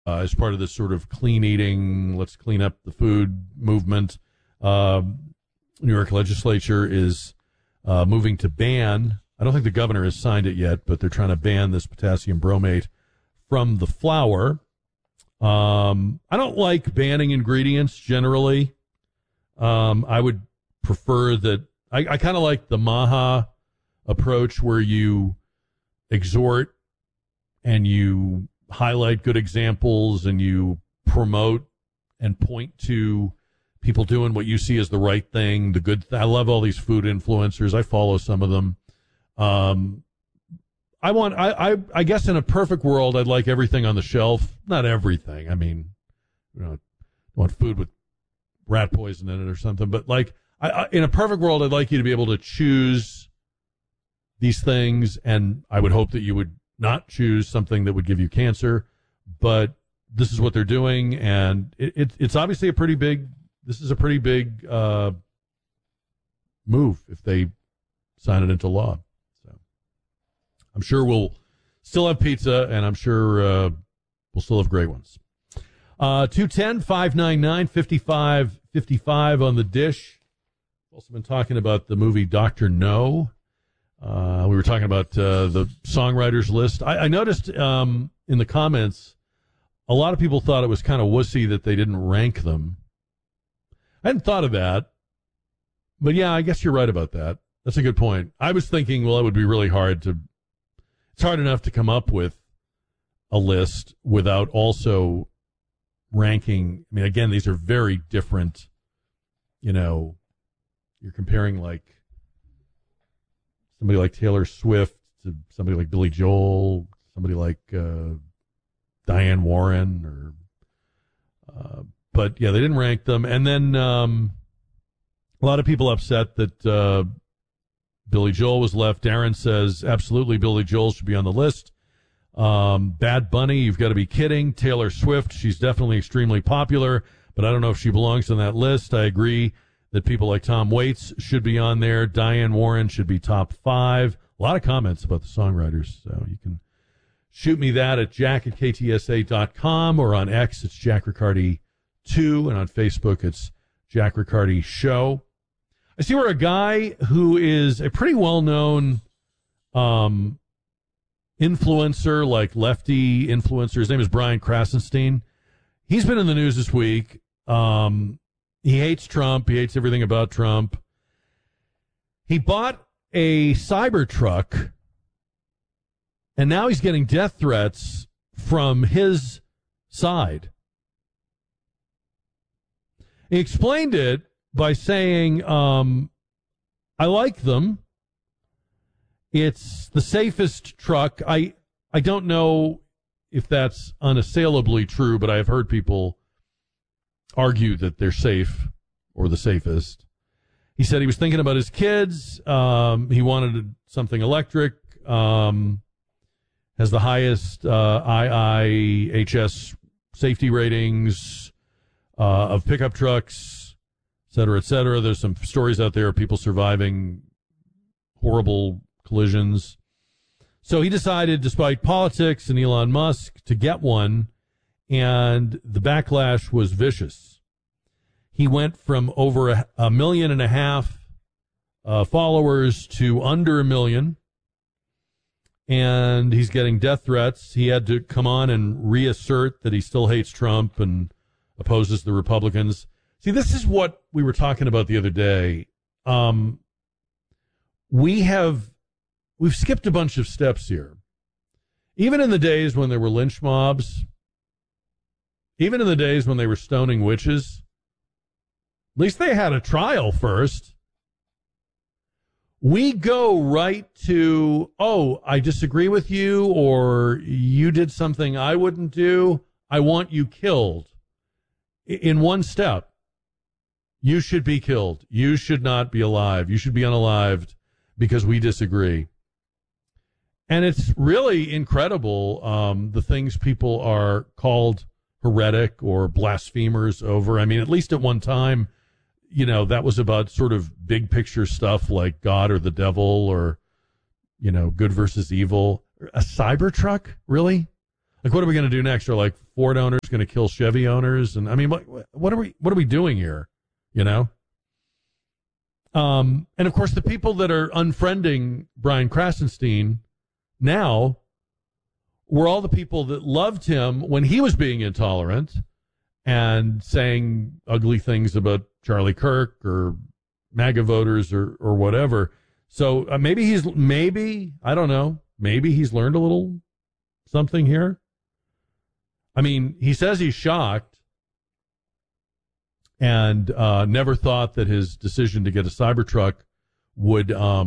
as part of this sort of clean eating, let's clean up the food movement. New York legislature is moving to ban, I don't think the governor has signed it yet, but they're trying to ban this potassium bromate from the flour. I don't like banning ingredients generally. I would prefer that. I kind of like the Maha approach where you exhort and you highlight good examples and you promote and point to people doing what you see as the right thing, the good I love all these food influencers. I follow some of them. I guess in a perfect world, I'd like everything on the shelf. Not everything. I mean, I want food with rat poison in it or something. But like, in a perfect world, I'd like you to be able to choose these things, and I would hope that you would not choose something that would give you cancer. But this is what they're doing, and it's obviously a pretty big. This is a pretty big move if they sign it into law. So I'm sure we'll still have pizza, and I'm sure we'll still have great ones. 210-599-5555 on the dish. Also been talking about the movie Dr. No. We were talking about the songwriters list. I noticed in the comments, a lot of people thought it was kind of wussy that they didn't rank them. I hadn't thought of that. But yeah, I guess you're right about that. That's a good point. I was thinking, well, it would be really hard to... It's hard enough to come up with a list without also ranking. I mean, again, these are very different, you're comparing like somebody like Taylor Swift to somebody like Billy Joel, somebody like Diane Warren, but yeah, they didn't rank them. And then a lot of people upset that Billy Joel was left. Darren says absolutely Billy Joel should be on the list. Bad Bunny, you've got to be kidding. Taylor Swift, she's definitely extremely popular, but I don't know if she belongs on that list. I agree that people like Tom Waits should be on there. Diane Warren should be top 5. A lot of comments about the songwriters, so you can shoot me that at jack@ktsa.com, or on X, it's Jack Riccardi 2, and on Facebook, it's Jack Riccardi Show. I see where a guy who is a pretty well-known influencer, like lefty influencer, his name is Brian Krasenstein. He's been in the news this week. He hates Trump. He hates everything about Trump. He bought a Cybertruck, and now he's getting death threats from his side. He explained it by saying, I like them. It's the safest truck. I don't know if that's unassailably true, but I've heard people argue that they're safe or the safest. He said he was thinking about his kids. He wanted something electric. Has the highest IIHS safety ratings of pickup trucks, et cetera, et cetera. There's some stories out there of people surviving horrible collisions. So he decided, despite politics and Elon Musk, to get one, and the backlash was vicious. He went from over 1.5 million followers to under 1 million, and he's getting death threats. He had to come on and reassert that he still hates Trump and opposes the Republicans. See, this is what we were talking about the other day. We've skipped a bunch of steps here. Even in the days when there were lynch mobs, even in the days when they were stoning witches, at least they had a trial first. We go right to, oh, I disagree with you, or you did something I wouldn't do. I want you killed. In one step, you should be killed. You should not be alive. You should be unalived because we disagree. And it's really incredible, the things people are called heretic or blasphemers over. I mean, at least at one time, that was about sort of big picture stuff like God or the devil or, good versus evil. A Cybertruck? Really? Like, what are we going to do next? Are like Ford owner is going to kill Chevy owners. And I mean, what are we doing here? You know? And of course, the people that are unfriending Brian Krasenstein now were all the people that loved him when he was being intolerant and saying ugly things about Charlie Kirk or MAGA voters or whatever. So maybe, I don't know, maybe he's learned a little something here. I mean, he says he's shocked and never thought that his decision to get a Cybertruck would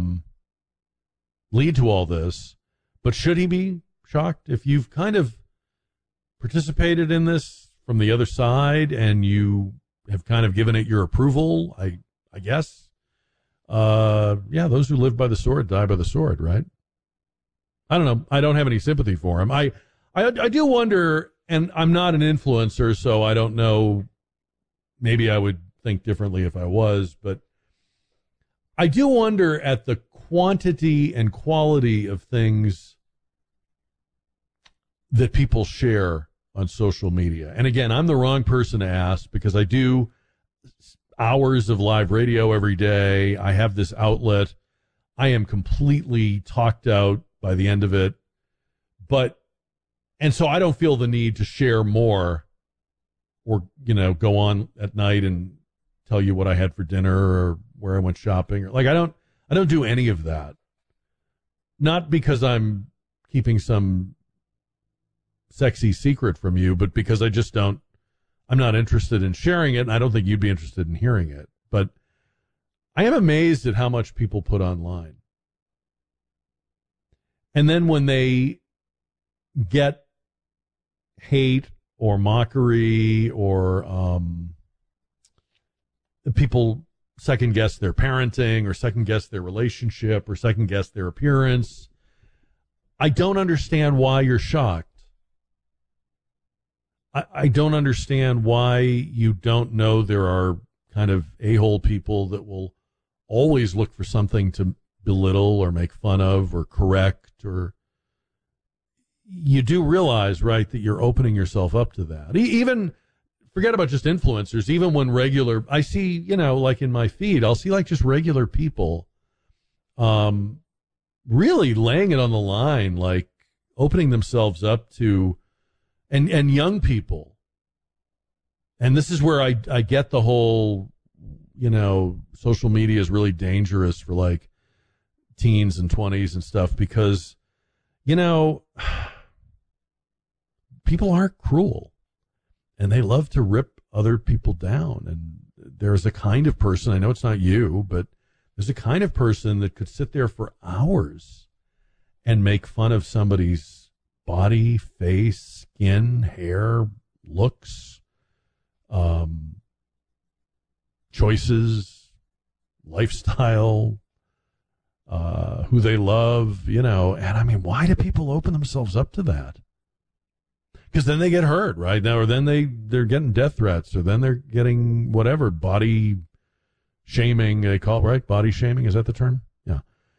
lead to all this. But should he be shocked? If you've kind of participated in this from the other side and you have kind of given it your approval, I guess. Yeah, those who live by the sword die by the sword, right? I don't know. I don't have any sympathy for him. I do wonder, and I'm not an influencer, so I don't know. Maybe I would think differently if I was, but I do wonder at the quantity and quality of things that people share on social media. And again, I'm the wrong person to ask because I do hours of live radio every day. I have this outlet. I am completely talked out by the end of it. And so I don't feel the need to share more or, go on at night and tell you what I had for dinner or where I went shopping. Like, I don't do any of that. Not because I'm keeping some sexy secret from you, but because I'm not interested in sharing it, and I don't think you'd be interested in hearing it. But I am amazed at how much people put online. And then when they get hate or mockery or people second guess their parenting or second guess their relationship or second guess their appearance, I don't understand why you're shocked. I don't understand why you don't know there are kind of a-hole people that will always look for something to belittle or make fun of or correct. Or you do realize, right, that you're opening yourself up to that. Even, forget about just influencers, even when I see, like in my feed, I'll see like just regular people really laying it on the line, like opening themselves up to and young people. And this is where I get the whole, social media is really dangerous for like teens and 20s and stuff because, people are cruel and they love to rip other people down. And there's a kind of person, I know it's not you, but there's a kind of person that could sit there for hours and make fun of somebody's body, face, skin, hair, looks, choices, lifestyle, who they love, and I mean, why do people open themselves up to that? Because then they get hurt, right? Now, or then they're getting death threats, or then they're getting whatever, body shaming, they call it, right? Body shaming, is that the term? Yeah.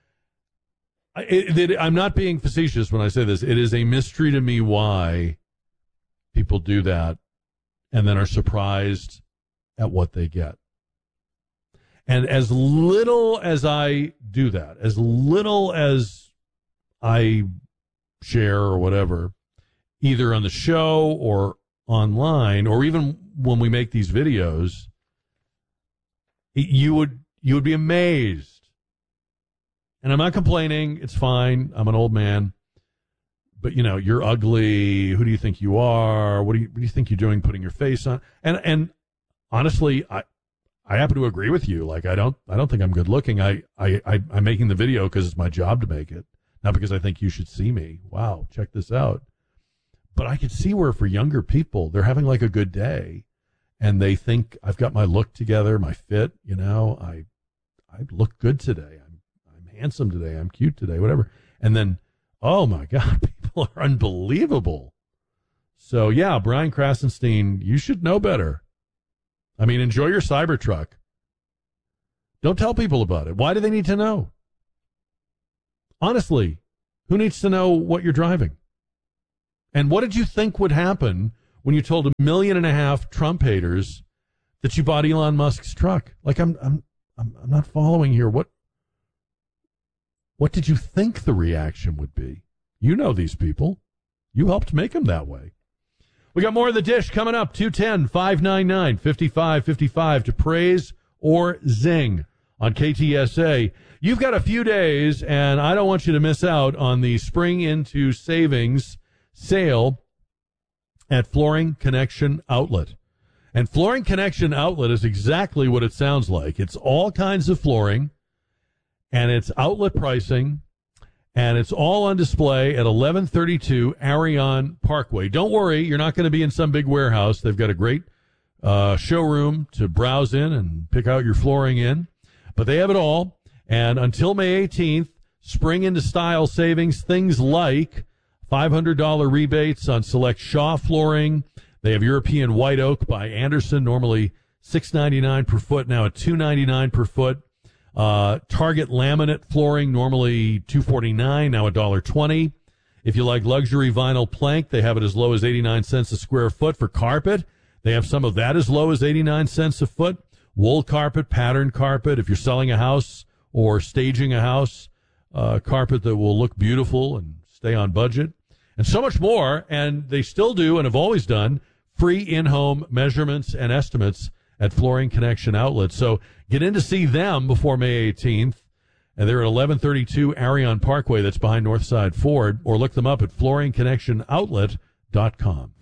I'm not being facetious when I say this. It is a mystery to me why people do that and then are surprised at what they get. And as little as I do that, as little as I share or whatever, either on the show or online, or even when we make these videos, you would be amazed. And I'm not complaining. It's fine. I'm an old man. But, you're ugly. Who do you think you are? What do you think you're doing putting your face on? And honestly, I happen to agree with you. Like, I don't think I'm good looking. I'm making the video because it's my job to make it, not because I think you should see me. Wow, check this out. But I could see where for younger people, they're having like a good day and they think I've got my look together, my fit, I look good today. I'm handsome today. I'm cute today, whatever. And then, oh my God, people are unbelievable. So yeah, Brian Krasenstein, you should know better. I mean, enjoy your Cybertruck. Don't tell people about it. Why do they need to know? Honestly, who needs to know what you're driving? And what did you think would happen when you told 1.5 million Trump haters that you bought Elon Musk's truck? Like, I'm not following here. What did you think the reaction would be? You know these people. You helped make them that way. We got more of the dish coming up. 210-599-5555 to praise or zing on KTSA. You've got a few days, and I don't want you to miss out on the Spring Into Savings sale at Flooring Connection Outlet. And Flooring Connection Outlet is exactly what it sounds like. It's all kinds of flooring, and it's outlet pricing, and it's all on display at 1132 Arion Parkway. Don't worry, you're not going to be in some big warehouse. They've got a great showroom to browse in and pick out your flooring in. But they have it all. And until May 18th, Spring Into Style savings, things like $500 rebates on select Shaw flooring. They have European White Oak by Anderson, normally $6.99 per foot, now at $2.99 per foot. Target laminate flooring, normally $2.49, now $1.20. If you like luxury vinyl plank, they have it as low as 89 cents a square foot. For carpet, they have some of that as low as 89 cents a foot. Wool carpet, pattern carpet. If you're selling a house or staging a house, carpet that will look beautiful and stay on budget, and so much more. And they still do and have always done free in-home measurements and estimates at Flooring Connection Outlet. So get in to see them before May 18th. And they're at 1132 Arion Parkway. That's behind Northside Ford. Or look them up at flooringconnectionoutlet.com.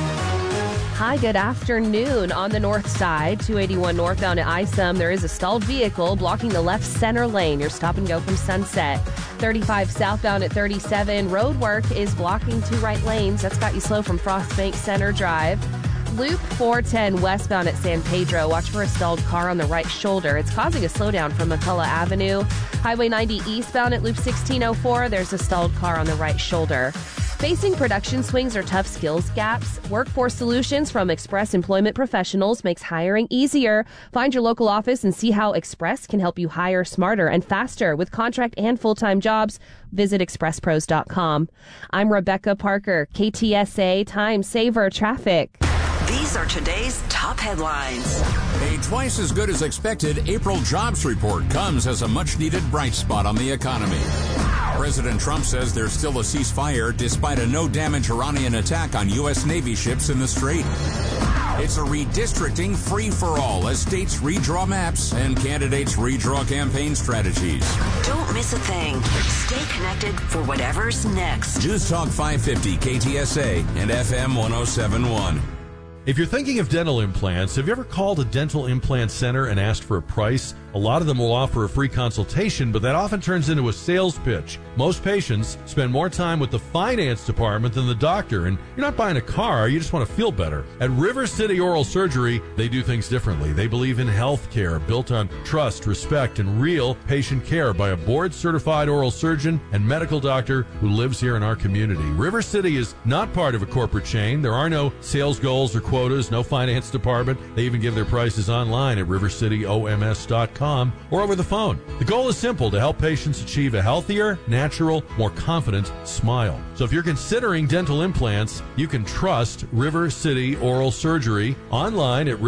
Hi, good afternoon. On the north side, 281 northbound at Isom, there is a stalled vehicle blocking the left center lane. You're stop and go from Sunset. 35 southbound at 37. Road work is blocking 2 right lanes. That's got you slow from Frostbank Center Drive. Loop 410 westbound at San Pedro. Watch for a stalled car on the right shoulder. It's causing a slowdown from McCullough Avenue. Highway 90 eastbound at Loop 1604. There's a stalled car on the right shoulder. Facing production swings or tough skills gaps, Workforce Solutions from Express Employment Professionals makes hiring easier. Find your local office and see how Express can help you hire smarter and faster with contract and full-time jobs. Visit expresspros.com. I'm Rebecca Parker, KTSA Time Saver Traffic. These are today's top headlines. A twice as good as expected April jobs report comes as a much-needed bright spot on the economy. President Trump says there's still a ceasefire despite a no-damage Iranian attack on U.S. Navy ships in the Strait. It's a redistricting free-for-all as states redraw maps and candidates redraw campaign strategies. Don't miss a thing. Stay connected for whatever's next. News Talk 550 KTSA and FM 107.1. If you're thinking of dental implants, have you ever called a dental implant center and asked for a price? A lot of them will offer a free consultation, but that often turns into a sales pitch. Most patients spend more time with the finance department than the doctor, and you're not buying a car, you just want to feel better. At River City Oral Surgery, they do things differently. They believe in health care built on trust, respect, and real patient care by a board-certified oral surgeon and medical doctor who lives here in our community. River City is not part of a corporate chain. There are no sales goals or quotas, no finance department. They even give their prices online at rivercityoms.com or over the phone. The goal is simple: to help patients achieve a healthier, natural, more confident smile. So if you're considering dental implants, you can trust River City Oral Surgery online at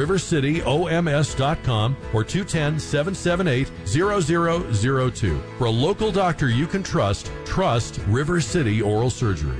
rivercityoms.com or 210-778-0002. For a local doctor you can trust River City Oral Surgery.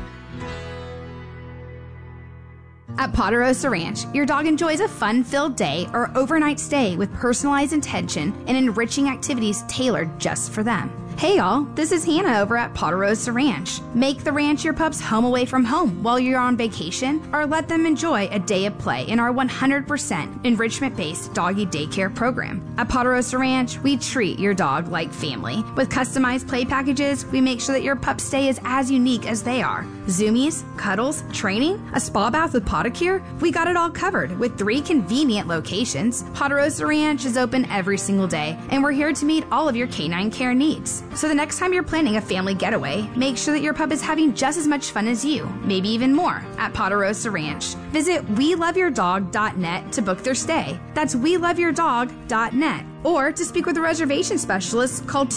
At Ponderosa Ranch, your dog enjoys a fun-filled day or overnight stay with personalized attention and enriching activities tailored just for them. Hey y'all, this is Hannah over at Ponderosa Ranch. Make the ranch your pup's home away from home while you're on vacation, or let them enjoy a day of play in our 100% enrichment-based doggy daycare program. At Ponderosa Ranch, we treat your dog like family. With customized play packages, we make sure that your pup's stay is as unique as they are. Zoomies, cuddles, training, a spa bath with Podicure, we got it all covered with 3 convenient locations. Ponderosa Ranch is open every single day, and we're here to meet all of your canine care needs. So the next time you're planning a family getaway, make sure that your pup is having just as much fun as you, maybe even more, at Ponderosa Ranch. Visit WeLoveYourDog.net to book their stay. That's WeLoveYourDog.net. Or to speak with a reservation specialist, call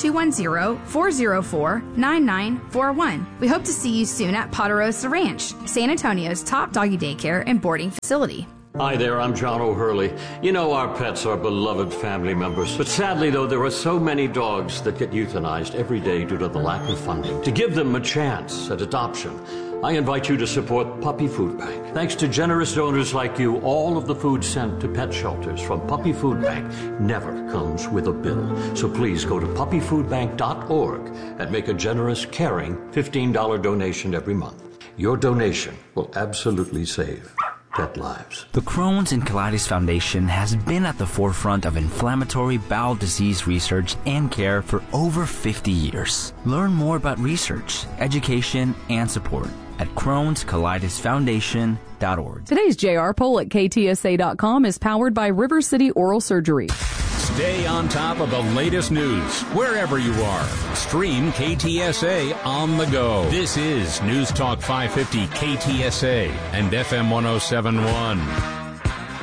210-404-9941. We hope to see you soon at Ponderosa Ranch, San Antonio's top doggy daycare and boarding facility. Hi there, I'm John O'Hurley. You know our pets are beloved family members. But sadly, though, there are so many dogs that get euthanized every day due to the lack of funding. To give them a chance at adoption, I invite you to support Puppy Food Bank. Thanks to generous donors like you, all of the food sent to pet shelters from Puppy Food Bank never comes with a bill. So please go to puppyfoodbank.org and make a generous, caring $15 donation every month. Your donation will absolutely save pet lives. The Crohn's and Colitis Foundation has been at the forefront of inflammatory bowel disease research and care for over 50 years. Learn more about research, education, and support at Crohn'sColitisFoundation.org. Today's JR poll at KTSA.com is powered by River City Oral Surgery. Stay on top of the latest news wherever you are. Stream KTSA on the go. This is News Talk 550 KTSA and FM 107.1.